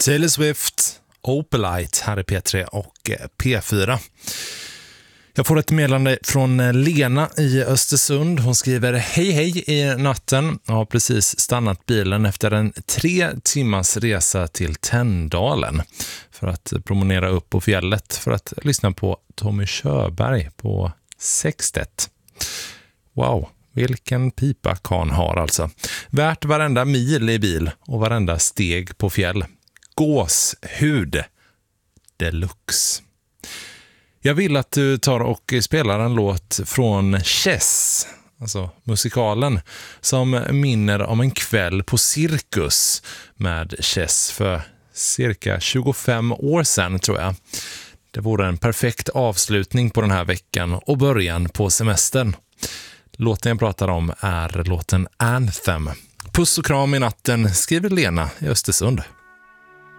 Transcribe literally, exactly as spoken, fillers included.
Taylor Swift, Opalite här i P tre och P fyra. Jag får ett meddelande från Lena i Östersund. Hon skriver: hej hej i natten. Jag har precis stannat bilen efter en tre timmars resa till Tändalen för att promenera upp på fjället för att lyssna på Tommy Körberg på sextet. Wow, vilken pipa kan har alltså. Värt varenda mil i bil och varenda steg på fjäll. Gåshud deluxe. Jag vill att du tar och spelar en låt från Chess, alltså musikalen, som minner om en kväll på cirkus med Chess för cirka tjugofem år sedan, tror jag. Det vore en perfekt avslutning på den här veckan och början på semestern. Låten jag pratar om är låten Anthem. Puss och kram i natten, skriver Lena i Östersund.